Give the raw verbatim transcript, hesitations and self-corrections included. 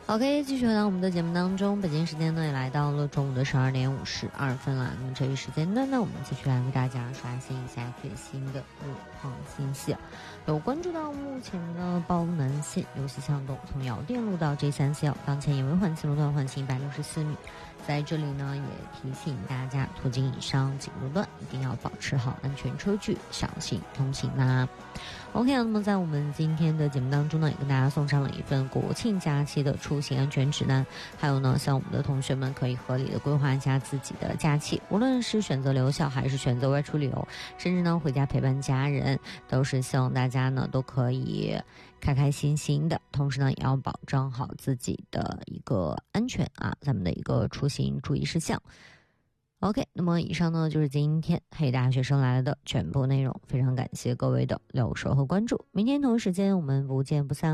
OK， 继续回到我们的节目当中，北京时间呢也来到了中午的十二点五十二分了。那么这一时间段呢，我们继续来为大家刷新一下最新的路况信息。有关注到目前的包南线游戏巷动，从瑶店路到 J 三 C L 当前沿为环西路段缓行一百六十四米。在这里呢，也提醒大家，途经以上几个路段一定要保持好安全车距，小心通行啦。OK， 那么在我们今天的节目当中呢，也跟大家送上了一份国庆假期的出行安全指南。还有呢，像我们的同学们可以合理的规划一下自己的假期，无论是选择留校还是选择外出旅游，甚至呢回家陪伴家人，都是希望大家呢都可以开开心心的，同时呢也要保障好自己的一个安全啊，咱们的一个出行注意事项。OK， 那么以上呢就是今天黑大学生来了的全部内容，非常感谢各位的留守和关注，明天同一时间我们不见不散。